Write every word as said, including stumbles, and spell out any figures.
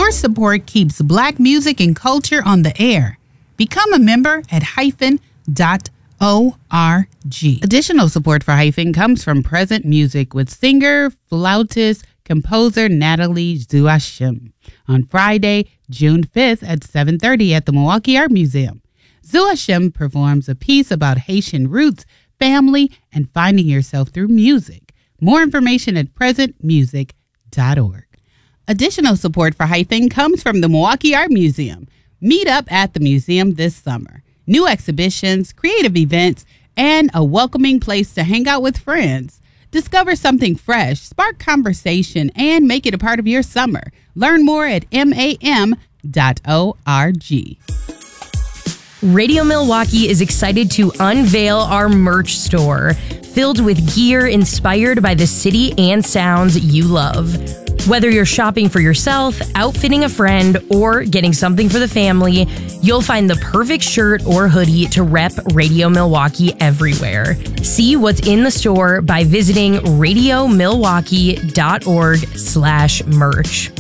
Your support keeps Black music and culture on the air. Become a member at hyphen dot org. Additional support for Hyphen comes from Present Music with singer, flautist, composer Natalie Zuashim on Friday, June fifth at seven thirty at the Milwaukee Art Museum. Zuashim performs a piece about Haitian roots, family, and finding yourself through music. More information at present music dot org. Additional support for Hyphen comes from the Milwaukee Art Museum. Meet up at the museum this summer. New exhibitions, creative events, and a welcoming place to hang out with friends. Discover something fresh, spark conversation, and make it a part of your summer. Learn more at M A M dot org. Radio Milwaukee is excited to unveil our merch store, filled with gear inspired by the city and sounds you love. Whether you're shopping for yourself, outfitting a friend, or getting something for the family, you'll find the perfect shirt or hoodie to rep Radio Milwaukee everywhere. See what's in the store by visiting radio milwaukee dot org slash merch.